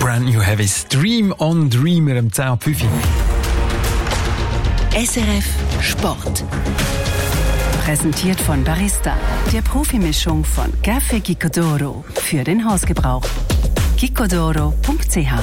Brand New Heavies. Dream on Dreamer am 10.05. SRF Sport. Präsentiert von Barista, der Profimischung von Café Gicodoro für den Hausgebrauch. gicodoro.ch.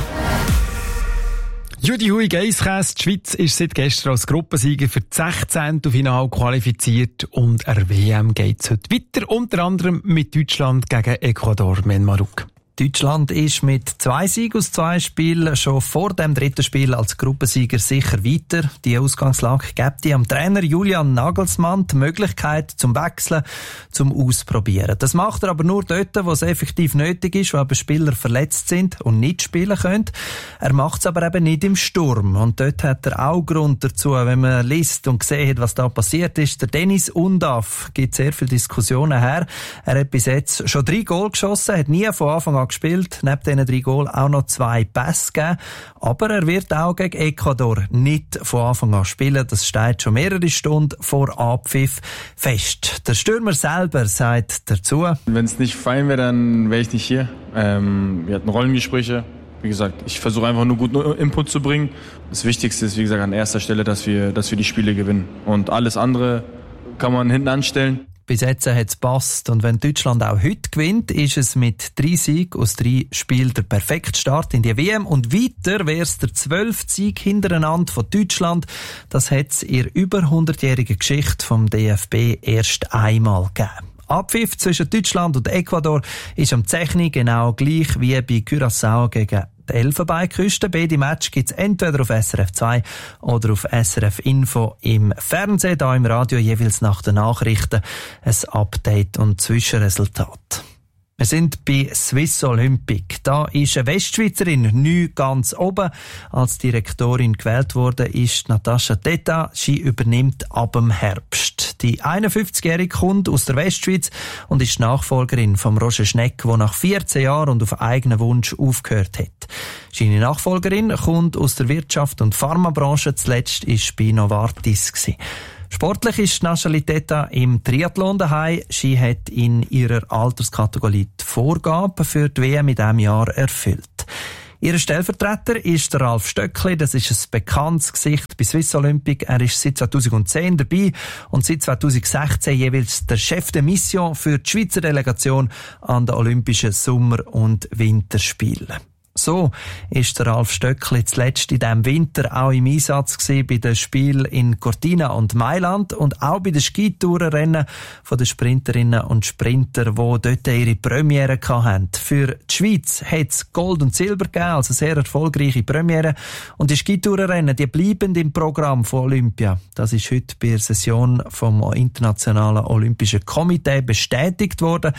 Judy Hui Geisskäse, die Schweiz ist seit gestern als Gruppensieger für das 16. Finale qualifiziert und an WM geht es heute weiter, unter anderem mit Deutschland gegen Ecuador Menmaruk. Deutschland ist mit 2 Siegen aus 2 Spielen schon vor dem dritten Spiel als Gruppensieger sicher weiter. Die Ausgangslage gibt am Trainer Julian Nagelsmann die Möglichkeit zum Wechseln, zum Ausprobieren. Das macht er aber nur dort, wo es effektiv nötig ist, wo eben Spieler verletzt sind und nicht spielen können. Er macht es aber eben nicht im Sturm. Und dort hat er auch Grund dazu, wenn man liest und sieht, was da passiert ist. Der Dennis Undav gibt sehr viele Diskussionen her. Er hat bis jetzt schon 3 Goal geschossen, hat nie von Anfang an gespielt, neben diesen 3 Goal auch noch 2 Pässe gegeben. Aber er wird auch gegen Ecuador nicht von Anfang an spielen. Das steht schon mehrere Stunden vor Abpfiff fest. Der Stürmer selber sagt dazu: Wenn es nicht fein wäre, dann wäre ich nicht hier. Wir hatten Rollengespräche. Wie gesagt, ich versuche einfach nur guten Input zu bringen. Das Wichtigste ist, wie gesagt, an erster Stelle, dass wir die Spiele gewinnen. Und alles andere kann man hinten anstellen. Bis jetzt hat es gepasst. Und wenn Deutschland auch heute gewinnt, ist es mit 3 Siegen aus 3 Spielen der perfekte Start in die WM. Und weiter wäre es der 12. Sieg hintereinander von Deutschland. Das hat es in der über 100-jährigen Geschichte vom DFB erst einmal gegeben. Abpfiff zwischen Deutschland und Ecuador ist am 10 genau gleich wie bei Curaçao gegen die Elfenbeinküste. Beide Matches gibt es entweder auf SRF 2 oder auf SRF Info im Fernsehen, da im Radio jeweils nach den Nachrichten ein Update und Zwischenresultat. Wir sind bei Swiss Olympic. Da ist eine Westschweizerin neu ganz oben. Als Direktorin gewählt worden ist Natascha Teta. Sie übernimmt ab dem Herbst. Die 51-Jährige kommt aus der Westschweiz und ist Nachfolgerin von Roger Schneck, der nach 14 Jahren und auf eigenen Wunsch aufgehört hat. Seine Nachfolgerin kommt aus der Wirtschaft und Pharmabranche. Zuletzt war sie bei Novartis. Sportlich ist Nathalie Teta im Triathlon daheim. Sie hat in ihrer Alterskategorie die Vorgaben für die WM in diesem Jahr erfüllt. Ihr Stellvertreter ist der Ralf Stöckli. Das ist ein bekanntes Gesicht bei Swiss Olympic. Er ist seit 2010 dabei und seit 2016 jeweils der Chef de Mission für die Schweizer Delegation an den Olympischen Sommer- und Winterspielen. So ist der Ralf Stöckli zuletzt in diesem Winter auch im Einsatz gewesen bei den Spielen in Cortina und Mailand und auch bei den Skitourenrennen von den Sprinterinnen und Sprinter, die dort ihre Premiere hatten. Für die Schweiz hat es Gold und Silber gegeben, also sehr erfolgreiche Premiere. Und die Skitourenrennen, die bleiben im Programm von Olympia. Das ist heute bei der Session vom Internationalen Olympischen Komitee bestätigt worden.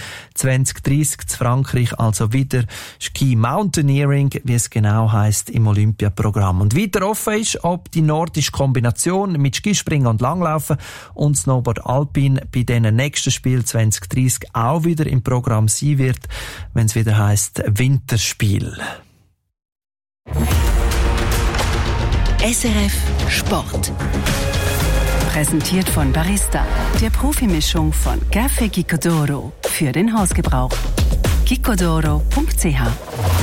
2030 in Frankreich also wieder Ski Mountaineering, wie es genau heisst im Olympiaprogramm. Und weiter offen ist, ob die nordische Kombination mit Skispringen und Langlaufen und Snowboard Alpin bei diesen nächsten Spielen 2030 auch wieder im Programm sein wird, wenn es wieder heisst Winterspiel. SRF Sport. Präsentiert von Barista, der Profimischung von Café Gicodoro für den Hausgebrauch. gicodoro.ch